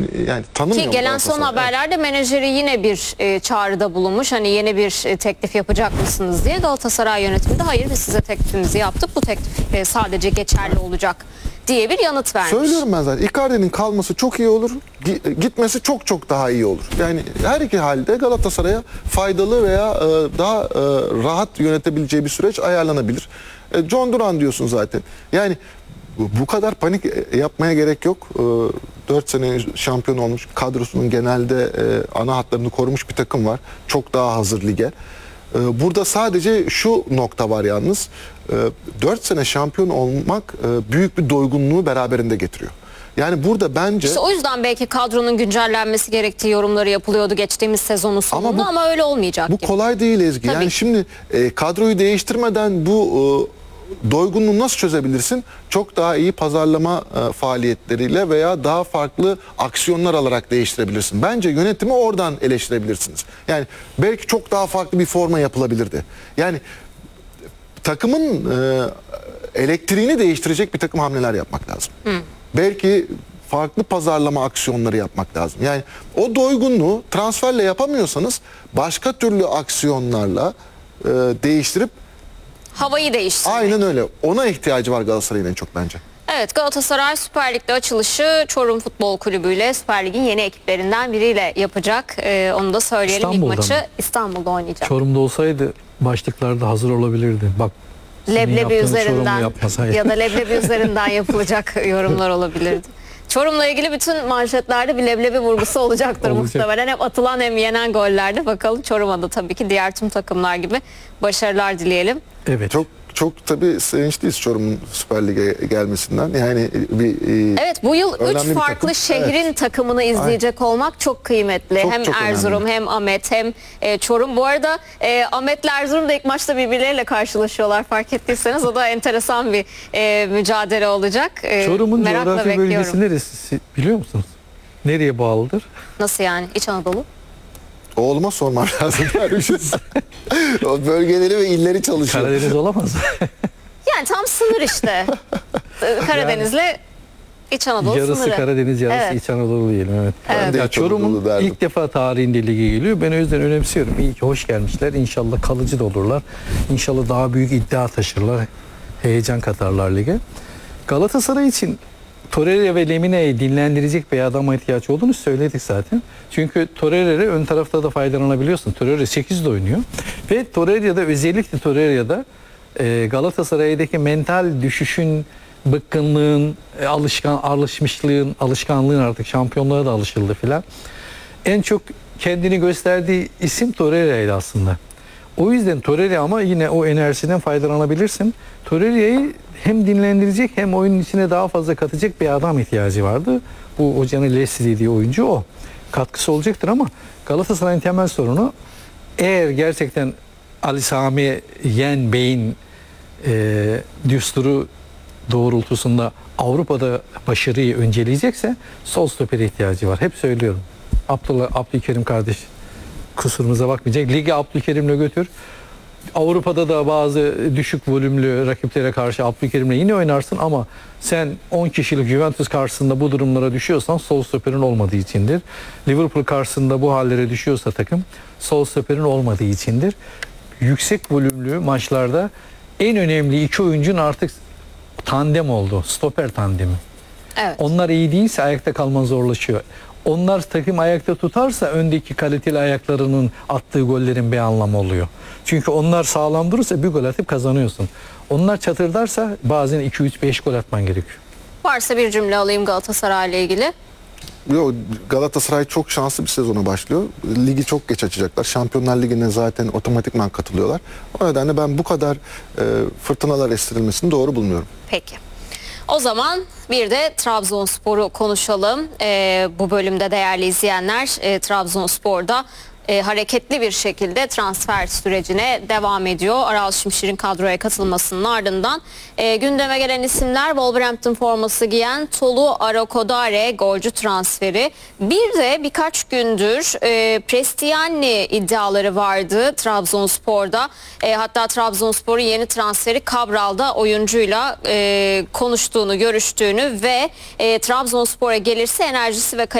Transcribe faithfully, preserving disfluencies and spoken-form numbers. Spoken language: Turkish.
yani tanımıyorum. Ki gelen son haberlerde menajeri yine bir e, çağrıda bulunmuş. Hani yeni bir e, teklif yapacak mısınız diye. Galatasaray yönetimi de hayır biz size teklifimizi yaptık. Bu teklif e, sadece geçerli olacak diye bir yanıt vermiş. Söylüyorum ben zaten. Icardi'nin kalması çok iyi olur. Gitmesi çok çok daha iyi olur. Yani her iki halde Galatasaray'a faydalı veya e, daha e, rahat yönetebileceği bir süreç ayarlanabilir. E, John Duran diyorsun zaten. Yani bu, bu kadar panik yapmaya gerek yok. E, dört sene şampiyon olmuş, kadrosunun genelde e, ana hatlarını korumuş bir takım var. Çok daha hazır lige. Burada sadece şu nokta var yalnız. dört sene şampiyon olmak büyük bir doygunluğu beraberinde getiriyor. Yani burada bence... İşte o yüzden belki kadronun güncellenmesi gerektiği yorumları yapılıyordu geçtiğimiz sezonun sonunda ama, bu, ama öyle olmayacak bu gibi. Bu kolay değil Ezgi. Tabii. Yani şimdi e, kadroyu değiştirmeden bu e, doygunluğu nasıl çözebilirsin? Çok daha iyi pazarlama e, faaliyetleriyle veya daha farklı aksiyonlar alarak değiştirebilirsin. Bence yönetimi oradan eleştirebilirsiniz. Yani belki çok daha farklı bir forma yapılabilirdi. Yani takımın e, elektriğini değiştirecek bir takım hamleler yapmak lazım. Hı. Belki farklı pazarlama aksiyonları yapmak lazım. Yani o doygunluğu transferle yapamıyorsanız başka türlü aksiyonlarla e, değiştirip havayı değiştirmek. Aynen öyle. Ona ihtiyacı var Galatasaray'ın en çok bence. Evet, Galatasaray Süper Lig'de açılışı Çorum Futbol Kulübü ile Süper Lig'in yeni ekiplerinden biriyle yapacak. Ee, onu da söyleyelim. İlk maçı mı? İstanbul'da oynayacak. Çorum'da olsaydı başlıklarda hazır olabilirdi. Bak leblebi üzerinden ya da leblebi üzerinden yapılacak yorumlar olabilirdi. Çorum'la ilgili bütün manşetlerde bir leblebi vurgusu olacaktır Olacak. muhtemelen. Hem atılan hem yenen gollerde. Bakalım Çorum'a da tabii ki diğer tüm takımlar gibi başarılar dileyelim. Evet. Çok çok tabii sevinçliyiz Çorum'un Süper Lig'e gelmesinden. Yani bir e, Evet, bu yıl üç farklı takım. şehrin evet. takımını izleyecek Aynen. olmak çok kıymetli. Çok, hem çok Erzurum önemli. hem Ahmet hem e, Çorum. Bu arada e, Ahmet'le Erzurum da ilk maçta birbirleriyle karşılaşıyorlar, fark ettiyseniz. O da enteresan bir e, mücadele olacak. E, Çorum'un coğrafi bölgesi neresi biliyor musunuz? Nereye bağlıdır? Nasıl yani? İç Anadolu? Oğluma sormam lazım. O bölgeleri ve illeri çalışıyor. Karadeniz olamaz mı? Yani tam sınır işte. Karadeniz'le yani, İç Anadolu yarısı sınırı. Yarısı yarısı evet. İç Anadolu diyelim. Evet. evet. Ya Çorum'un ilk defa tarihinde lige geliyor. Ben o yüzden önemsiyorum. İyi ki hoş gelmişler. İnşallah kalıcı da olurlar. İnşallah daha büyük iddia taşırlar. Heyecan katarlar lige. Galatasaray için Torreira ve Lemine'yi dinlendirecek bir adama ihtiyaç olduğunu söyledik zaten. Çünkü Torreira'ya ön tarafta da faydalanabiliyorsun. Torreira sekizde oynuyor. Ve Torreira'da özellikle Torreira'da e, Galatasaray'daki mental düşüşün, bıkkınlığın, e, alışkan, alışmışlığın, alışkanlığın artık şampiyonluğa da alışıldı filan. En çok kendini gösterdiği isim Torreira'ydı aslında. O yüzden Torreira ama yine o enerjiden faydalanabilirsin. Torreira'yı hem dinlendirecek hem oyunun içine daha fazla katacak bir adam ihtiyacı vardı. Bu hocanın Leslie dediği oyuncu o. Katkısı olacaktır ama Galatasaray'ın temel sorunu eğer gerçekten Ali Sami Yen Bey'in e, düsturu doğrultusunda Avrupa'da başarıyı önceleyecekse sol stopere ihtiyacı var. Hep söylüyorum. Abdullah Abdülkerim kardeş kusurumuza bakmayacak. Ligi Abdülkerim'le götür. Avrupa'da da bazı düşük volümlü rakiplere karşı Abdülkerim'le yine oynarsın ama sen on kişilik Juventus karşısında bu durumlara düşüyorsan sol stoperin olmadığı içindir. Liverpool karşısında bu hallere düşüyorsa takım sol stoperin olmadığı içindir. Yüksek volümlü maçlarda en önemli iki oyuncun artık tandem oldu. Stoper tandemi. Evet. Onlar iyi değilse ayakta kalman zorlaşıyor. Onlar takım ayakta tutarsa öndeki kaliteli ayaklarının attığı gollerin bir anlamı oluyor. Çünkü onlar sağlam durursa bir gol atıp kazanıyorsun. Onlar çatırdarsa bazen iki üç beş gol atman gerekiyor. Varsa bir cümle alayım Galatasaray'la ilgili. Yok, Galatasaray çok şanslı bir sezona başlıyor. Ligi çok geç açacaklar. Şampiyonlar Ligi'ne zaten otomatikman katılıyorlar. O nedenle ben bu kadar e, fırtınalar estirilmesini doğru bulmuyorum. Peki. O zaman bir de Trabzonspor'u konuşalım. Ee, bu bölümde değerli izleyenler e, Trabzonspor'da e, hareketli bir şekilde transfer sürecine devam ediyor. Aral Şimşir'in kadroya katılmasının ardından e, gündeme gelen isimler Wolverhampton forması giyen Tolu Arakodare golcü transferi. Bir de birkaç gündür e, Prestiani iddiaları vardı Trabzonspor'da. E, hatta Trabzonspor'un yeni transferi Cabral'da oyuncuyla e, konuştuğunu, görüştüğünü ve e, Trabzonspor'a gelirse enerjisi ve